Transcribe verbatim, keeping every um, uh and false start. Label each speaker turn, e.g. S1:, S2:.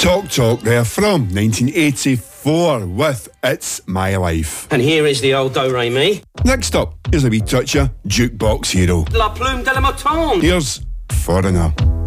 S1: Talk Talk there from nineteen eighty-four with It's My Life.
S2: And here is the old Do-Re-Mi.
S1: Next up, here's a wee toucher, Jukebox Hero.
S2: La Plume de la Mouton.
S1: Here's Foreigner.